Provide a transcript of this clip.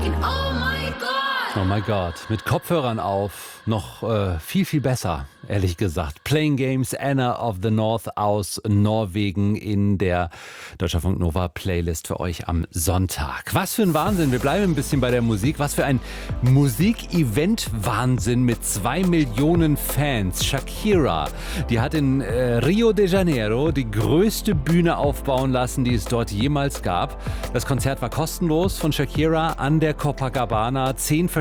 Oh mein Gott, mit Kopfhörern auf, noch viel, viel besser, ehrlich gesagt. Playing Games, Anna of the North aus Norwegen in der Deutschlandfunk Nova Playlist für euch am Sonntag. Was für ein Wahnsinn, wir bleiben ein bisschen bei der Musik. Was für ein Musik-Event-Wahnsinn mit 2 Millionen Fans. Shakira, die hat in Rio de Janeiro die größte Bühne aufbauen lassen, die es dort jemals gab. Das Konzert war kostenlos von Shakira an der Copacabana. 10